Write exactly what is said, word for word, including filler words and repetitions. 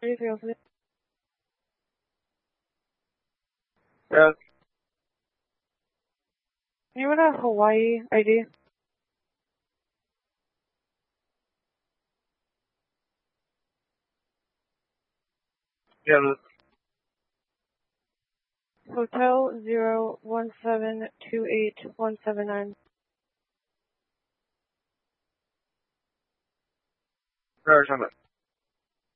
Anything else? Yeah. Anyone have Hawaii I D? Yeah. Hotel zero one seven two eight one seven nine. Where is it?